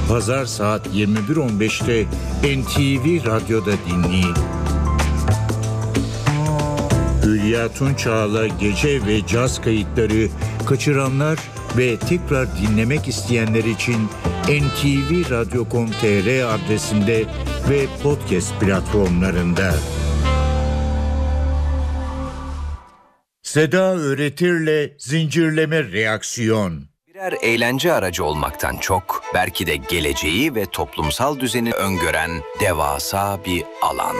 Pazar saat 21.15'te NTV Radyo'da dinleyin. Hülya Tunçağ'la gece ve caz kayıtları kaçıranlar ve tekrar dinlemek isteyenler için ntvradio.com.tr adresinde ve podcast platformlarında. Seda Öğretir'le zincirleme reaksiyon. Birer eğlence aracı olmaktan çok, belki de geleceği ve toplumsal düzeni öngören devasa bir alan.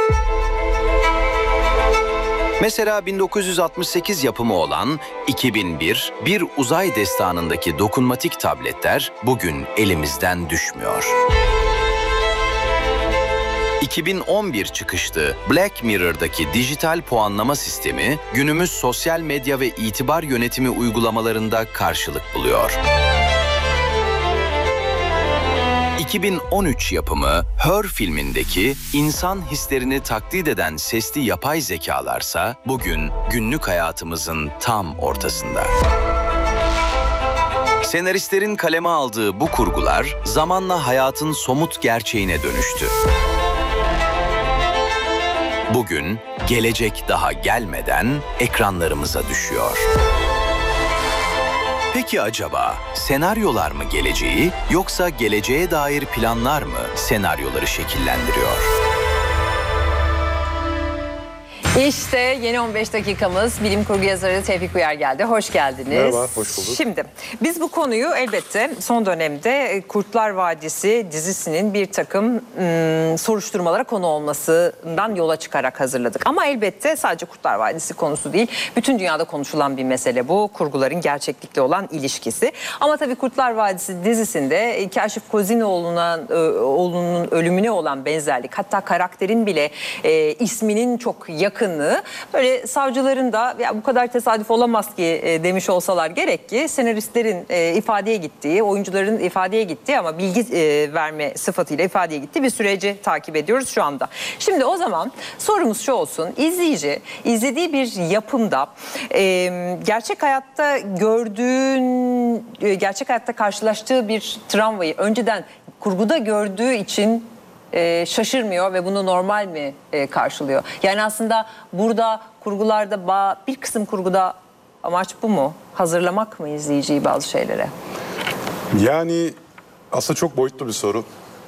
Mesela 1968 yapımı olan 2001, Bir Uzay Destanı'ndaki dokunmatik tabletler bugün elimizden düşmüyor. 2011 çıkışlı Black Mirror'daki dijital puanlama sistemi günümüz sosyal medya ve itibar yönetimi uygulamalarında karşılık buluyor. 2013 yapımı Her filmindeki insan hislerini taklit eden sesli yapay zekalarsa bugün günlük hayatımızın tam ortasında. Senaristlerin kaleme aldığı bu kurgular zamanla hayatın somut gerçeğine dönüştü. Bugün gelecek daha gelmeden ekranlarımıza düşüyor. Peki acaba senaryolar mı geleceği yoksa geleceğe dair planlar mı senaryoları şekillendiriyor? İşte yeni 15 dakikamız. Bilim kurgu yazarı Tevfik Uyar geldi. Hoş geldiniz. Merhaba, hoş bulduk. Şimdi biz bu konuyu elbette son dönemde Kurtlar Vadisi dizisinin bir takım soruşturmalara konu olmasından yola çıkarak hazırladık. Ama elbette sadece Kurtlar Vadisi konusu değil. Bütün dünyada konuşulan bir mesele bu. Kurguların gerçeklikle olan ilişkisi. Ama tabii Kurtlar Vadisi dizisinde Kaşif Kozinoğlu'nun ölümüne olan benzerlik, hatta karakterin bile isminin çok yakınlığı, böyle savcıların da ya bu kadar tesadüf olamaz ki demiş olsalar gerek ki senaristlerin ifadeye gittiği, oyuncuların ifadeye gittiği ama bilgi verme sıfatıyla ifadeye gittiği bir süreci takip ediyoruz şu anda. Şimdi o zaman sorumuz şu olsun: izleyici izlediği bir yapımda gerçek hayatta karşılaştığı bir travmayı önceden kurguda gördüğü için şaşırmıyor ve bunu normal mi karşılıyor? Yani aslında burada kurgularda bir kısım kurguda amaç bu mu? Hazırlamak mı izleyiciyi bazı şeylere? Yani aslında çok boyutlu bir soru.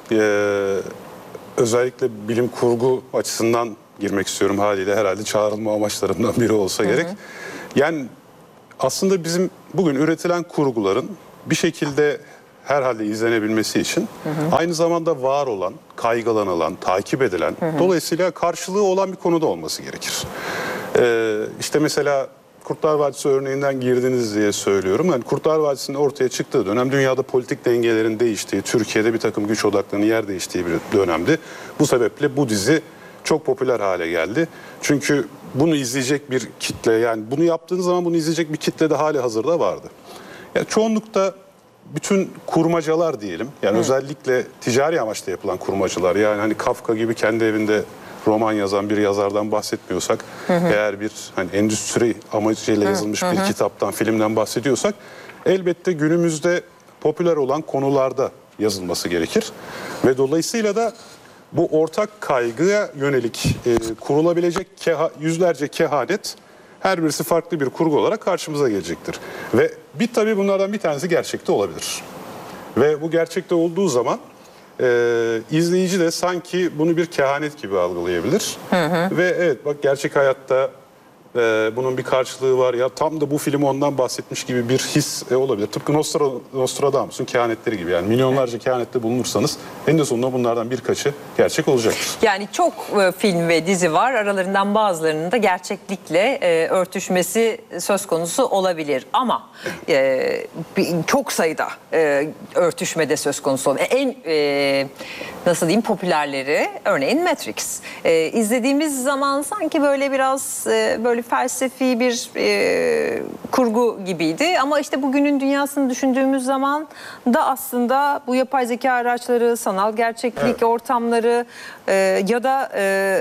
Özellikle bilim kurgu açısından girmek istiyorum haliyle, herhalde çağrılma amaçlarımdan biri olsa gerek. Yani aslında bizim bugün üretilen kurguların bir şekilde herhalde izlenebilmesi için aynı zamanda var olan, kaygılanılan, takip edilen, dolayısıyla karşılığı olan bir konuda olması gerekir. İşte mesela Kurtlar Vadisi örneğinden girdiniz diye söylüyorum. Yani Kurtlar Vadisi'nin ortaya çıktığı dönem dünyada politik dengelerin değiştiği, Türkiye'de bir takım güç odaklarının yer değiştiği bir dönemdi. Bu sebeple bu dizi çok popüler hale geldi. Çünkü bunu izleyecek bir kitle, yani bunu yaptığınız zaman bunu izleyecek bir kitle de hali hazırda vardı. Yani çoğunlukta bütün kurmacalar diyelim, yani özellikle ticari amaçla yapılan kurmacalar, yani hani Kafka gibi kendi evinde roman yazan bir yazardan bahsetmiyorsak, eğer bir hani endüstri amacıyla yazılmış bir kitaptan, filmden bahsediyorsak, elbette günümüzde popüler olan konularda yazılması gerekir. Ve dolayısıyla da bu ortak kaygıya yönelik kurulabilecek yüzlerce kehanet, her birisi farklı bir kurgu olarak karşımıza gelecektir. Ve tabii bunlardan bir tanesi gerçekte olabilir. Ve bu gerçekte olduğu zaman izleyici de sanki bunu bir kehanet gibi algılayabilir. Ve evet, bak gerçek hayatta bunun bir karşılığı var ya, tam da bu film ondan bahsetmiş gibi bir his olabilir. Tıpkı Nostradamus'un kehanetleri gibi, yani milyonlarca kehanette bulunursanız eninde sonunda bunlardan birkaçı gerçek olacaktır. Yani çok film ve dizi var, aralarından bazılarının da gerçeklikle örtüşmesi söz konusu olabilir. Ama çok sayıda örtüşme de söz konusu olabilir. Nasıl diyeyim, popülerleri örneğin Matrix. İzlediğimiz zaman sanki böyle biraz böyle felsefi bir kurgu gibiydi. Ama işte bugünün dünyasını düşündüğümüz zaman da aslında bu yapay zeka araçları, sanal gerçeklik ortamları ya da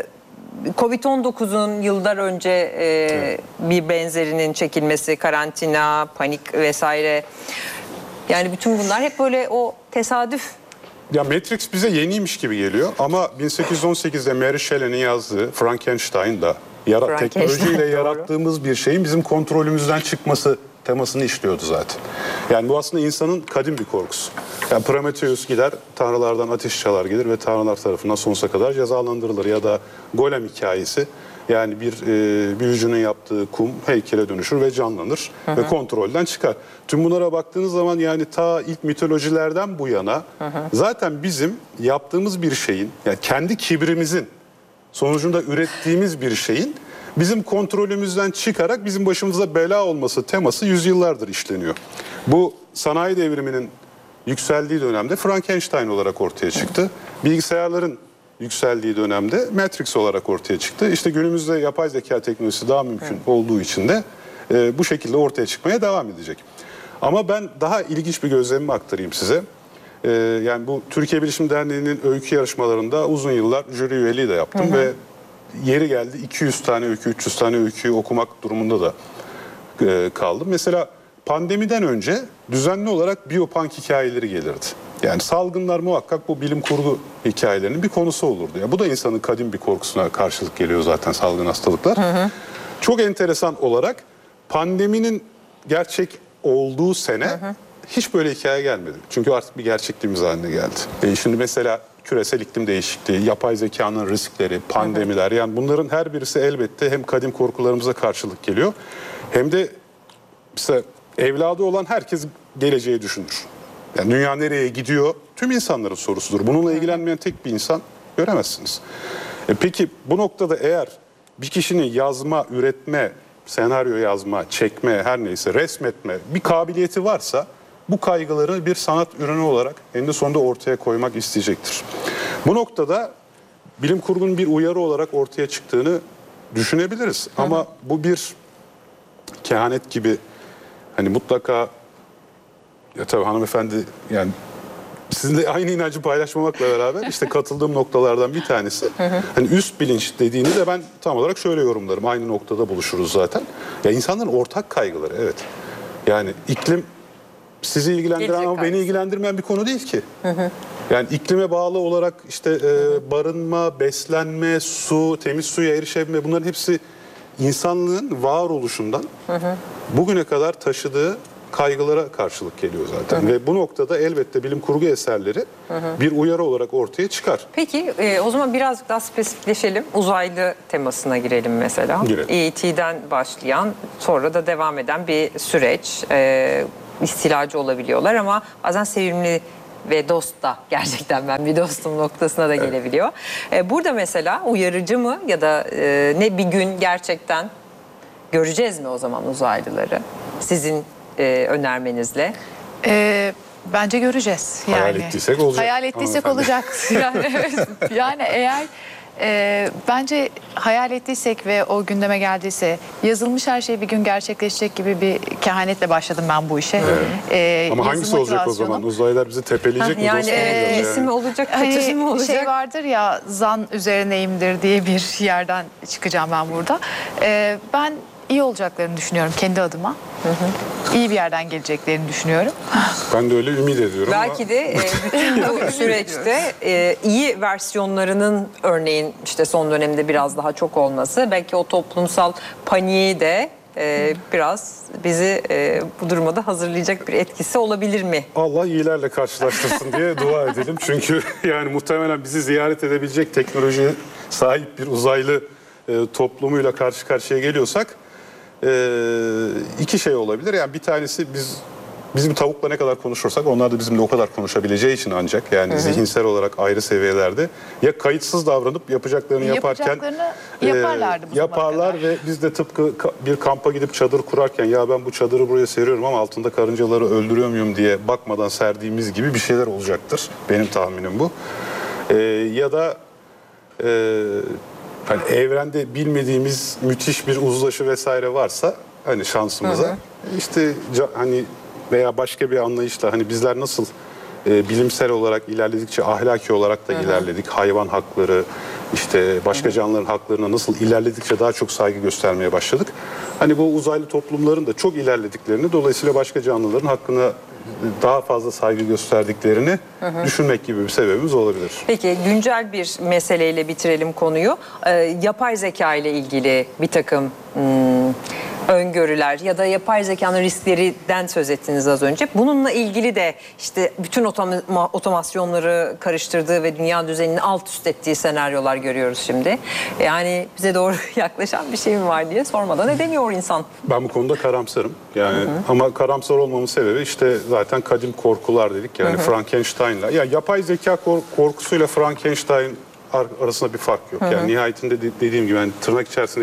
Covid-19'un yıllar önce bir benzerinin çekilmesi, karantina, panik vesaire. Yani bütün bunlar hep böyle o tesadüf Ya Matrix bize yeniymiş gibi geliyor ama 1818'de Mary Shelley'nin yazdığı Frankenstein'da teknolojiyle doğru. yarattığımız bir şeyin bizim kontrolümüzden çıkması temasını işliyordu zaten. Yani bu aslında insanın kadim bir korkusu. Yani Prometheus gider, tanrılardan ateş çalar gelir ve tanrılar tarafından sonsuza kadar cezalandırılır. Ya da Golem hikayesi, yani bir büyücünün yaptığı kum heykele dönüşür ve canlanır ve kontrolden çıkar. Tüm bunlara baktığınız zaman yani ta ilk mitolojilerden bu yana zaten bizim yaptığımız bir şeyin, yani kendi kibrimizin sonucunda ürettiğimiz bir şeyin bizim kontrolümüzden çıkarak bizim başımıza bela olması teması yüzyıllardır işleniyor. Bu sanayi devriminin yükseldiği dönemde Frankenstein olarak ortaya çıktı. Bilgisayarların yükseldiği dönemde Matrix olarak ortaya çıktı. İşte günümüzde yapay zeka teknolojisi daha mümkün olduğu için de bu şekilde ortaya çıkmaya devam edecek. Ama ben daha ilginç bir gözlemimi aktarayım size. Yani bu Türkiye Bilişim Derneği'nin öykü yarışmalarında uzun yıllar jüri üyeliği de yaptım ve yeri geldi 200 tane öykü, 300 tane öyküyü okumak durumunda da kaldım. Mesela pandemiden önce düzenli olarak biyopunk hikayeleri gelirdi. Yani salgınlar muhakkak bu bilim kurgu hikayelerinin bir konusu olurdu. Ya bu da insanın kadim bir korkusuna karşılık geliyor zaten, salgın hastalıklar. Çok enteresan olarak pandeminin gerçek olduğu sene hiç böyle hikaye gelmedi. Çünkü artık bir gerçekliğimiz haline geldi. Şimdi mesela küresel iklim değişikliği, yapay zekanın riskleri, pandemiler, yani bunların her birisi elbette hem kadim korkularımıza karşılık geliyor hem de mesela evladı olan herkes geleceği düşünür. Yani dünya nereye gidiyor tüm insanların sorusudur. Bununla ilgilenmeyen tek bir insan göremezsiniz. Peki bu noktada eğer bir kişinin yazma, üretme, senaryo yazma, çekme, her neyse resmetme bir kabiliyeti varsa bu kaygıları bir sanat ürünü olarak eninde sonunda ortaya koymak isteyecektir. Bu noktada bilim kurgunun bir uyarı olarak ortaya çıktığını düşünebiliriz. Ama bu bir kehanet gibi, hani mutlaka, ya tabii hanımefendi, yani sizinle aynı inancı paylaşmamakla beraber işte katıldığım noktalardan bir tanesi. Hani üst bilinç dediğini de ben tam olarak şöyle yorumlarım. Aynı noktada buluşuruz zaten. Ya insanların ortak kaygıları, evet. Yani iklim sizi ilgilendiren ama beni ilgilendirmeyen bir konu değil ki. Yani iklime bağlı olarak işte barınma, beslenme, su, temiz suya erişebilme, bunların hepsi insanlığın varoluşundan bugüne kadar taşıdığı kaygılara karşılık geliyor zaten. Ve bu noktada elbette bilim kurgu eserleri bir uyarı olarak ortaya çıkar. Peki o zaman birazcık daha spesifikleşelim. Uzaylı temasına girelim mesela. Girelim. E.T.'den başlayan, sonra da devam eden bir süreç. İstilacı olabiliyorlar ama bazen sevimli ve dost da, gerçekten ben bir dostum noktasına da gelebiliyor. Burada mesela uyarıcı mı ya da ne bir gün gerçekten göreceğiz mi o zaman uzaylıları? Sizin önermenizle. Bence göreceğiz. Yani. Hayal ettiysek olacak. Hayal ettiysek olacak. Yani, yani eğer bence hayal ettiysek ve o gündeme geldiyse, yazılmış her şey bir gün gerçekleşecek gibi bir kehanetle başladım ben bu işe. Ama hangisi olacak o zaman? Uzaylılar bizi tepeleyecek mi? Yani Dost mu olacağız iyisi mi olacak, kötüsü mü olacak? Şey vardır ya, zan üzerineyimdir diye bir yerden çıkacağım ben burada. Ben iyi olacaklarını düşünüyorum kendi adıma. İyi bir yerden geleceklerini düşünüyorum. Ben de öyle ümit ediyorum. Belki de bütün bu süreçte iyi versiyonlarının örneğin işte son dönemde biraz daha çok olması belki o toplumsal paniği de biraz bizi bu duruma da hazırlayacak bir etkisi olabilir mi? Allah iyilerle karşılaştırsın diye dua edelim. Çünkü yani muhtemelen bizi ziyaret edebilecek teknolojiye sahip bir uzaylı toplumuyla karşı karşıya geliyorsak iki şey olabilir. Yani bir tanesi bizim tavukla ne kadar konuşursak onlar da bizimle o kadar konuşabileceği için ancak, yani zihinsel olarak ayrı seviyelerde ya kayıtsız davranıp yapacaklarını yaparlar ve biz de tıpkı bir kampa gidip çadır kurarken ya ben bu çadırı buraya seriyorum ama altında karıncaları öldürüyor muyum diye bakmadan serdiğimiz gibi bir şeyler olacaktır. Benim tahminim bu. Ya da hani evrende bilmediğimiz müthiş bir uzlaşı vesaire varsa hani şansımıza işte hani veya başka bir anlayışla hani bizler nasıl bilimsel olarak ilerledikçe ahlaki olarak da ilerledik. Hayvan hakları, işte başka canlıların haklarına nasıl ilerledikçe daha çok saygı göstermeye başladık. Hani bu uzaylı toplumların da çok ilerlediklerini, dolayısıyla başka canlıların hakkına daha fazla saygı gösterdiklerini düşünmek gibi bir sebebimiz olabilir. Peki güncel bir meseleyle bitirelim konuyu. Yapay zeka ile ilgili bir takım öngörüler ya da yapay zekanın risklerinden söz ettiniz az önce. Bununla ilgili de işte bütün otomasyonları karıştırdığı ve dünya düzenini alt üst ettiği senaryolar görüyoruz şimdi. Yani bize doğru yaklaşan bir şey mi var diye sormadan edemiyor insan. Ben bu konuda karamsarım. Yani ama karamsar olmamın sebebi işte zaten kadim korkular dedik. Yani Frankenstein'la. Ya yapay zeka korkusuyla Frankenstein arasında bir fark yok. Yani nihayetinde dediğim gibi yani tırnak içerisinde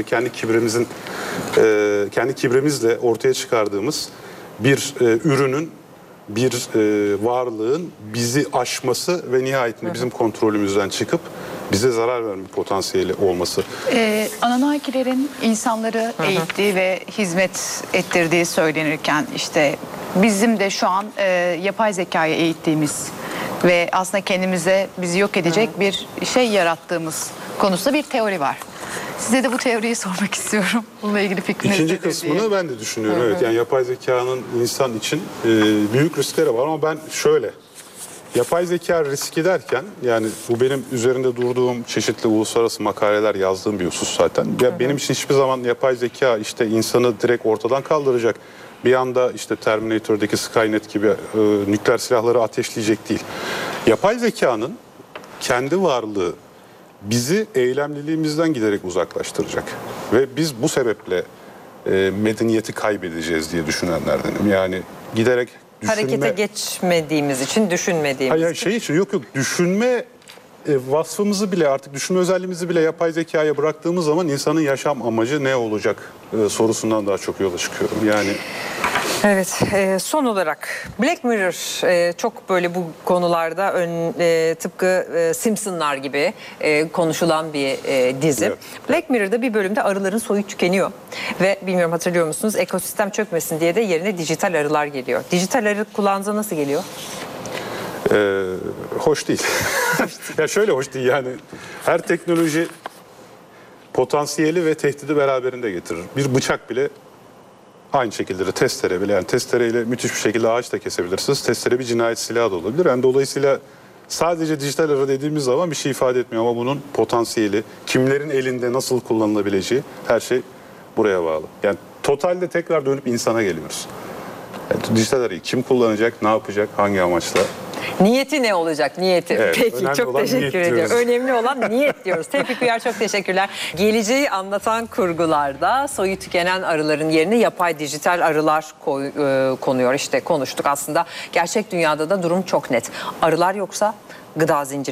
kendi kibrimizle ortaya çıkardığımız bir ürünün, bir varlığın bizi aşması ve nihayetinde bizim kontrolümüzden çıkıp bize zarar verme potansiyeli olması. Anunnakilerin insanları eğittiği ve hizmet ettirdiği söylenirken işte bizim de şu an yapay zekayı eğittiğimiz ve aslında kendimize bizi yok edecek bir şey yarattığımız konusunda bir teori var. Size de bu teoriyi sormak istiyorum. Bununla ilgili fikriniz İkinci nedir kısmını diye. ben de düşünüyorum. Evet, yani yapay zekanın insan için büyük riskleri var ama ben şöyle, yapay zeka riski derken yani bu benim üzerinde durduğum çeşitli uluslararası makaleler yazdığım bir husus zaten. Ya benim için hiçbir zaman yapay zeka işte insanı direkt ortadan kaldıracak. Bir anda işte Terminator'daki Skynet gibi nükleer silahları ateşleyecek değil. Yapay zekanın kendi varlığı bizi eylemliliğimizden giderek uzaklaştıracak. Ve biz bu sebeple medeniyeti kaybedeceğiz diye düşünenlerdenim. Yani giderek Harekete geçmediğimiz için, düşünmediğimiz Hayır, şey için yok düşünme vasfımızı bile, artık düşünme özelliğimizi bile yapay zekaya bıraktığımız zaman insanın yaşam amacı ne olacak sorusundan daha çok yola çıkıyorum. Yani Evet, son olarak Black Mirror çok böyle bu konularda tıpkı Simpsonlar gibi konuşulan bir dizi. Evet. Black Mirror'da bir bölümde arıların soyu tükeniyor ve bilmiyorum hatırlıyor musunuz, ekosistem çökmesin diye de yerine dijital arılar geliyor. Dijital arı kulağınıza nasıl geliyor? hoş değil. Ya şöyle hoş değil, yani her teknoloji potansiyeli ve tehdidi beraberinde getirir. Bir bıçak bile aynı şekilde, testere bile, yani testereyle müthiş bir şekilde ağaç da kesebilirsiniz. Testere bir cinayet silahı da olabilir. Yani dolayısıyla sadece dijital ara dediğimiz zaman bir şey ifade etmiyor ama bunun potansiyeli, kimlerin elinde nasıl kullanılabileceği, her şey buraya bağlı. Yani totalde tekrar dönüp insana geliyoruz. Yani dijital arayı kim kullanacak, ne yapacak, hangi amaçla? Niyeti ne olacak? Niyeti. Evet, Peki, önemli çok olan teşekkür niyet ediyorum. diyoruz. Önemli olan niyet diyoruz. Tevfik Uyar, çok teşekkürler. Geleceği anlatan kurgularda soyu tükenen arıların yerine yapay dijital arılar konuyor. İşte konuştuk aslında. Gerçek dünyada da durum çok net. Arılar yoksa gıda zinciri